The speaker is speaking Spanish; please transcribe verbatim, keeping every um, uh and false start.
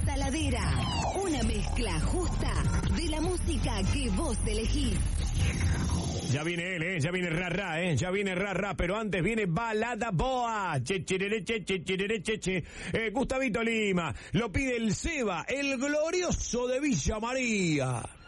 Saladera. Una mezcla justa de la música que vos elegís. Ya viene él, ¿eh? Ya viene Rara, ¿eh? Ya viene Rara, pero antes viene Balada Boa. Che, che, che, che, che, che, che. Eh, Gustavito Lima. Lo pide el Seba, el glorioso de Villa María.